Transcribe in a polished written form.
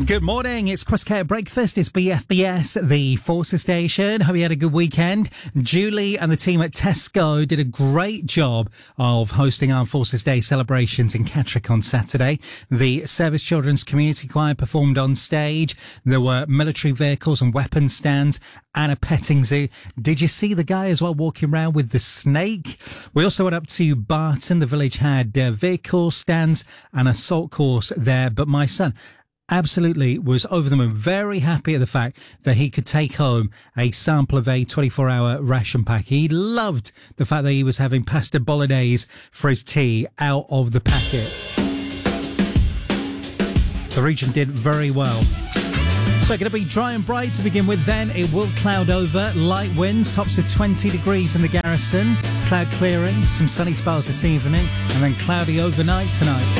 Good morning, it's Chris Care Breakfast, it's BFBS, the Forces Station. Hope you had a good weekend. Julie and the team at Tesco did a great job of hosting Armed Forces Day celebrations in Catterick on Saturday. The Service Children's Community Choir performed on stage. There were military vehicles and weapons stands and a petting zoo. Did you see the guy as well walking around with the snake? We also went up to Barton. The village had vehicle stands and a salt course there, but my son absolutely was over the moon, very happy at the fact that he could take home a sample of a 24-hour ration pack. He loved the fact that he was having pasta bolognese for his tea out of the packet. The region did very well. So going to be dry and bright to begin with, then it will cloud over, light winds, tops of 20 degrees in the garrison, cloud clearing, some sunny spells this evening, and then cloudy overnight tonight.